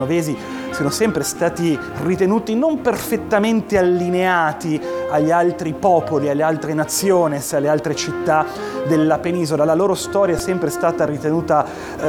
genovesi siano sempre stati ritenuti non perfettamente allineati agli altri popoli, alle altre nazioni, alle altre città della penisola. La loro storia è sempre stata ritenuta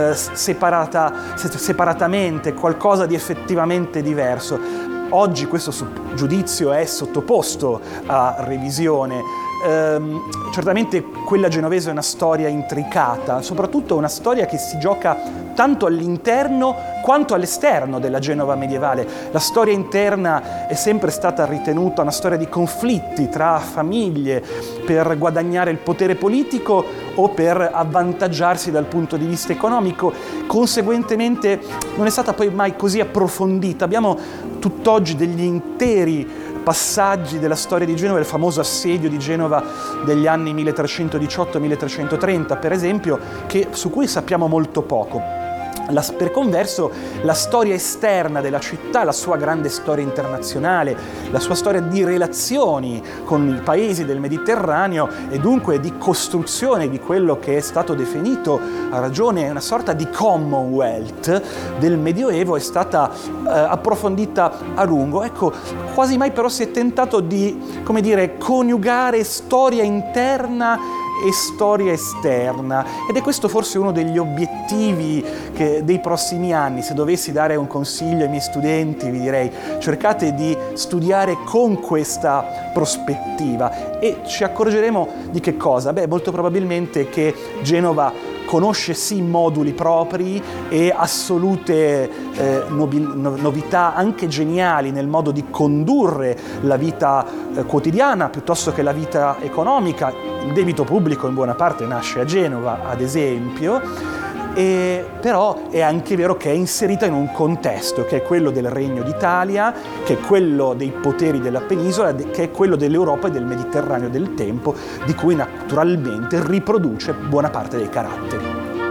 separatamente, qualcosa di effettivamente diverso. Oggi questo giudizio è sottoposto a revisione. Certamente quella genovese è una storia intricata, soprattutto una storia che si gioca tanto all'interno quanto all'esterno della Genova medievale. La storia interna è sempre stata ritenuta una storia di conflitti tra famiglie per guadagnare il potere politico o per avvantaggiarsi dal punto di vista economico. Conseguentemente non è stata poi mai così approfondita. Abbiamo tutt'oggi degli interi passaggi della storia di Genova, il famoso assedio di Genova degli anni 1318-1330, per esempio, su cui sappiamo molto poco. Per converso, la storia esterna della città, la sua grande storia internazionale, la sua storia di relazioni con i paesi del Mediterraneo e dunque di costruzione di quello che è stato definito, a ragione, una sorta di Commonwealth del Medioevo, è stata approfondita a lungo. Ecco, quasi mai però si è tentato di, come dire, coniugare storia interna e storia esterna, ed è questo forse uno degli obiettivi dei prossimi anni. Se dovessi dare un consiglio ai miei studenti, vi direi: cercate di studiare con questa prospettiva, e ci accorgeremo di che cosa? Molto probabilmente che Genova conosce sì moduli propri e assolute novità anche geniali nel modo di condurre la vita quotidiana piuttosto che la vita economica. Il debito pubblico in buona parte nasce a Genova, ad esempio, però è anche vero che è inserita in un contesto che è quello del Regno d'Italia, che è quello dei poteri della penisola, che è quello dell'Europa e del Mediterraneo del tempo, di cui naturalmente riproduce buona parte dei caratteri.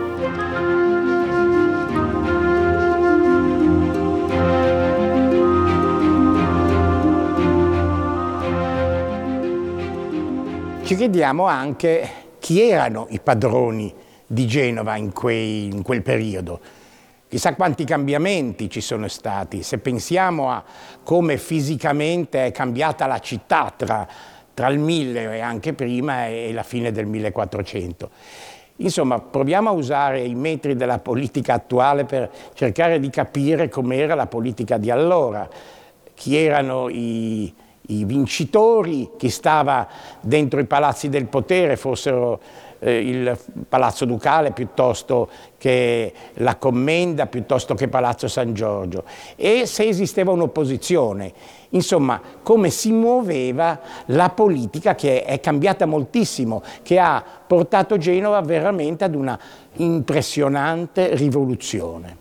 Ci chiediamo anche chi erano i padroni di Genova in quel periodo. Chissà quanti cambiamenti ci sono stati, se pensiamo a come fisicamente è cambiata la città tra il 1000 e anche prima e la fine del 1400. Insomma, proviamo a usare i metri della politica attuale per cercare di capire com'era la politica di allora, chi erano i vincitori, chi stava dentro i palazzi del potere, fossero il Palazzo Ducale piuttosto che la Commenda, piuttosto che Palazzo San Giorgio, e se esisteva un'opposizione. Insomma, come si muoveva la politica, che è cambiata moltissimo, che ha portato Genova veramente ad una impressionante rivoluzione.